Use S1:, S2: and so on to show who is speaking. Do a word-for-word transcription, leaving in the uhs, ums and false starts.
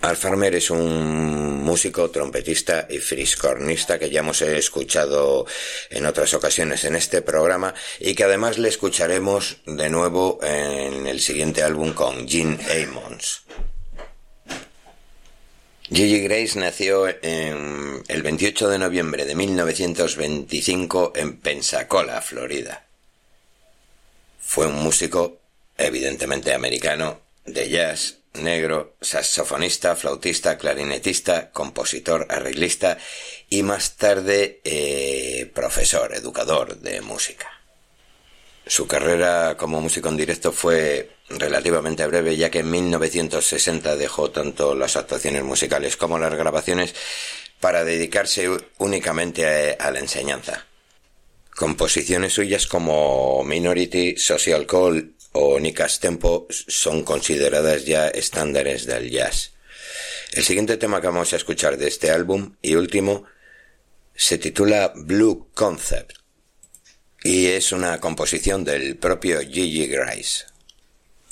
S1: Mark Farmer es un músico, trompetista y friscornista que ya hemos escuchado en otras ocasiones en este programa y que además le escucharemos de nuevo en el siguiente álbum con Gene Ammons. Gigi Grace nació en el veintiocho de noviembre de mil novecientos veinticinco en Pensacola, Florida. Fue un músico evidentemente americano de jazz, negro, saxofonista, flautista, clarinetista, compositor, arreglista y más tarde eh, profesor, educador de música. Su carrera como músico en directo fue relativamente breve, ya que en mil novecientos sesenta dejó tanto las actuaciones musicales como las grabaciones para dedicarse únicamente a, a la enseñanza. Composiciones suyas como Minority, Social Call o Nica's Tempo son consideradas ya estándares del jazz. El siguiente tema que vamos a escuchar de este álbum y último se titula Blue Concept y es una composición del propio Gigi Grace.